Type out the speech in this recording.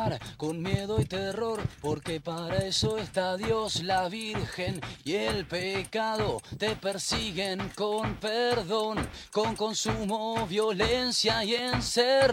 luchar con miedo y terror, porque para eso está Dios, la Virgen y el pecado. Te persiguen con perdón, con consumo, violencia y encerrón.